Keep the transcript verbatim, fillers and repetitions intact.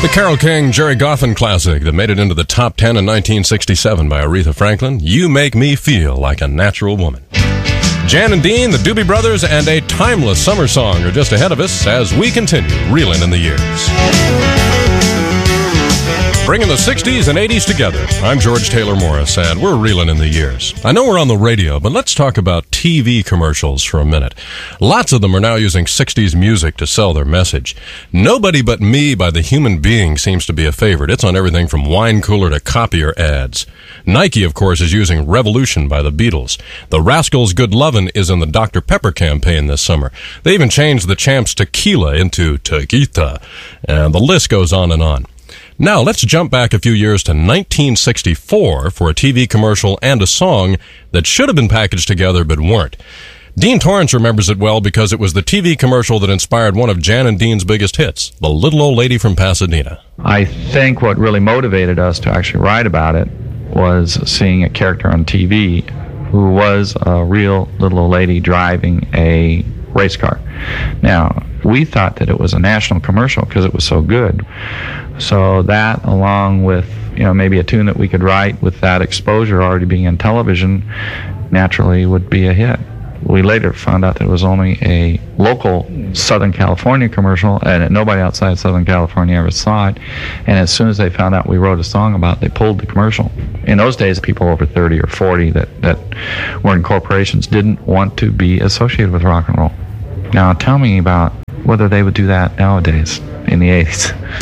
Carole King, Jerry Goffin classic that made it into the top ten in nineteen sixty-seven by Aretha Franklin, You Make Me Feel Like a Natural Woman. Jan and Dean, the Doobie Brothers, and a timeless summer song are just ahead of us as we continue reeling in the years. Bringing the sixties and eighties together. I'm George Taylor Morris, and we're reeling in the years. I know we're on the radio, but let's talk about T V commercials for a minute. Lots of them are now using sixties music to sell their message. Nobody But Me by The Human Being seems to be a favorite. It's on everything from wine cooler to copier ads. Nike, of course, is using Revolution by the Beatles. The Rascals' Good Lovin' is in the Doctor Pepper campaign this summer. They even changed the Champs Tequila into Tequita, and the list goes on and on. Now, let's jump back a few years to nineteen sixty-four for a T V commercial and a song that should have been packaged together but weren't. Dean Torrance remembers it well because it was the T V commercial that inspired one of Jan and Dean's biggest hits, The Little Old Lady from Pasadena. I think what really motivated us to actually write about it was seeing a character on T V who was a real little old lady driving a race car. Now, we thought that it was a national commercial because it was so good. So that, along with, you know, maybe a tune that we could write with that exposure already being in television, naturally would be a hit. We later found out that it was only a local Southern California commercial, and nobody outside Southern California ever saw it. And as soon as they found out we wrote a song about it, they pulled the commercial. In those days, people over thirty or forty that, that were in corporations didn't want to be associated with rock and roll. Now, tell me about whether they would do that nowadays in the eighties.